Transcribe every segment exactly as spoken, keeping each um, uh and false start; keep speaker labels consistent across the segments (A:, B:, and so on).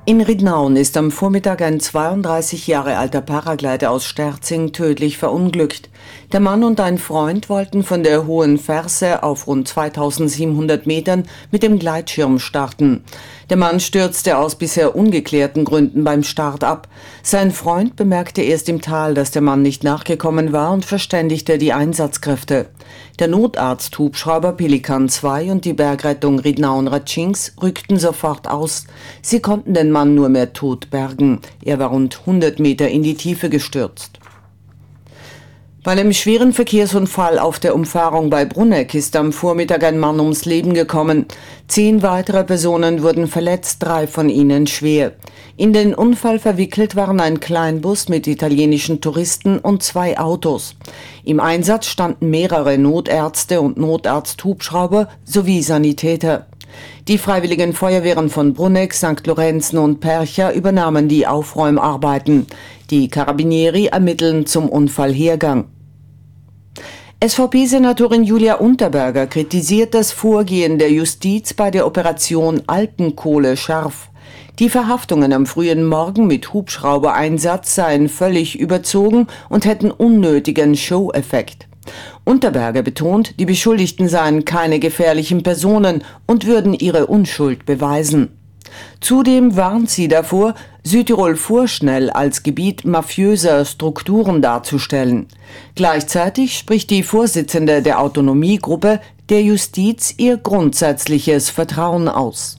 A: In Ridnaun ist am Vormittag ein zweiunddreißig Jahre alter Paraglider aus Sterzing tödlich verunglückt. Der Mann und ein Freund wollten von der Hohen Ferse auf rund zweitausendsiebenhundert Metern mit dem Gleitschirm starten. Der Mann stürzte aus bisher ungeklärten Gründen beim Start ab. Sein Freund bemerkte erst im Tal, dass der Mann nicht nachgekommen war und verständigte die Einsatzkräfte. Der Notarzt-Hubschrauber Pelikan zwei und die Bergrettung Ridnaun-Ratschings rückten sofort aus. Sie konnten den Mann nur mehr tot bergen. Er war rund hundert Meter in die Tiefe gestürzt. Bei einem schweren Verkehrsunfall auf der Umfahrung bei Bruneck ist am Vormittag ein Mann ums Leben gekommen. Zehn weitere Personen wurden verletzt, drei von ihnen schwer. In den Unfall verwickelt waren ein Kleinbus mit italienischen Touristen und zwei Autos. Im Einsatz standen mehrere Notärzte und Notarzt-Hubschrauber sowie Sanitäter. Die Freiwilligen Feuerwehren von Bruneck, Sankt Lorenzen und Percha übernahmen die Aufräumarbeiten. Die Carabinieri ermitteln zum Unfallhergang. S V P-Senatorin Julia Unterberger kritisiert das Vorgehen der Justiz bei der Operation Alpenkohle scharf. Die Verhaftungen am frühen Morgen mit Hubschraubereinsatz seien völlig überzogen und hätten unnötigen Show-Effekt. Unterberger betont, die Beschuldigten seien keine gefährlichen Personen und würden ihre Unschuld beweisen. Zudem warnt sie davor, Südtirol vorschnell als Gebiet mafiöser Strukturen darzustellen. Gleichzeitig spricht die Vorsitzende der Autonomiegruppe der Justiz ihr grundsätzliches Vertrauen aus.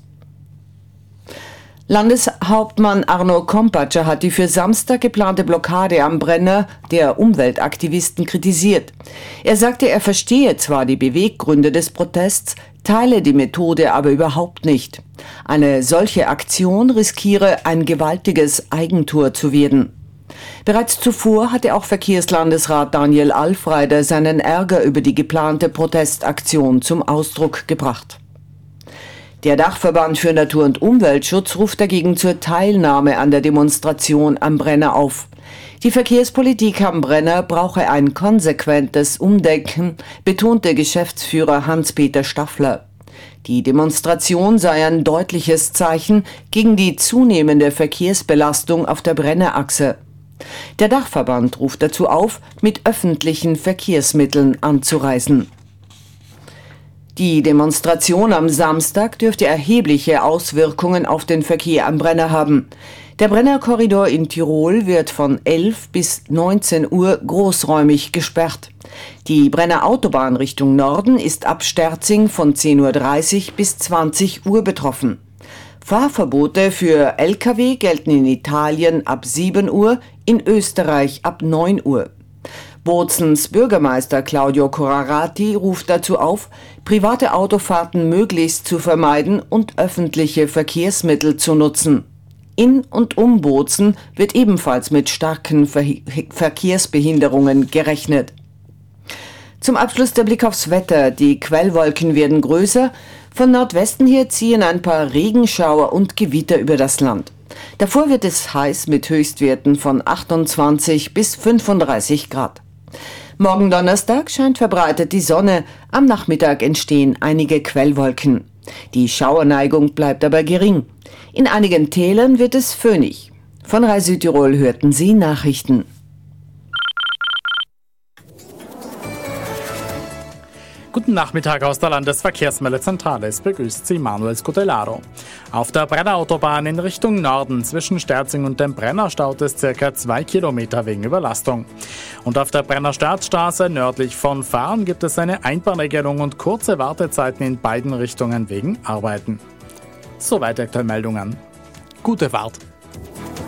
A: Landeshauptmann Arno Kompatscher hat die für Samstag geplante Blockade am Brenner der Umweltaktivisten kritisiert. Er sagte, er verstehe zwar die Beweggründe des Protests, teile die Methode aber überhaupt nicht. Eine solche Aktion riskiere ein gewaltiges Eigentor zu werden. Bereits zuvor hatte auch Verkehrslandesrat Daniel Alfreider seinen Ärger über die geplante Protestaktion zum Ausdruck gebracht. Der Dachverband für Natur- und Umweltschutz ruft dagegen zur Teilnahme an der Demonstration am Brenner auf. Die Verkehrspolitik am Brenner brauche ein konsequentes Umdenken, betonte Geschäftsführer Hans-Peter Staffler. Die Demonstration sei ein deutliches Zeichen gegen die zunehmende Verkehrsbelastung auf der Brennerachse. Der Dachverband ruft dazu auf, mit öffentlichen Verkehrsmitteln anzureisen. Die Demonstration am Samstag dürfte erhebliche Auswirkungen auf den Verkehr am Brenner haben. Der Brennerkorridor in Tirol wird von elf bis neunzehn Uhr großräumig gesperrt. Die Brenner Autobahn Richtung Norden ist ab Sterzing von zehn Uhr dreißig bis zwanzig Uhr betroffen. Fahrverbote für L K W gelten in Italien ab sieben Uhr, in Österreich ab neun Uhr. Bozens Bürgermeister Claudio Corrarati ruft dazu auf, private Autofahrten möglichst zu vermeiden und öffentliche Verkehrsmittel zu nutzen. In und um Bozen wird ebenfalls mit starken Ver- Verkehrsbehinderungen gerechnet. Zum Abschluss der Blick aufs Wetter. Die Quellwolken werden größer. Von Nordwesten her ziehen ein paar Regenschauer und Gewitter über das Land. Davor wird es heiß mit Höchstwerten von achtundzwanzig bis fünfunddreißig Grad. Morgen Donnerstag scheint verbreitet die Sonne, am Nachmittag entstehen einige Quellwolken. Die Schauerneigung bleibt aber gering. In einigen Tälern wird es föhnig. Von Rai Südtirol hörten Sie Nachrichten.
B: Guten Nachmittag aus der Landesverkehrsmeldezentrale. Es begrüßt Sie Manuel Scutellaro. Auf der Brennerautobahn in Richtung Norden zwischen Sterzing und dem Brenner staut es circa zwei Kilometer wegen Überlastung. Und auf der Brenner Startstraße nördlich von Fahren gibt es eine Einbahnregelung und kurze Wartezeiten in beiden Richtungen wegen Arbeiten. Soweit aktuelle Meldungen. Gute Fahrt!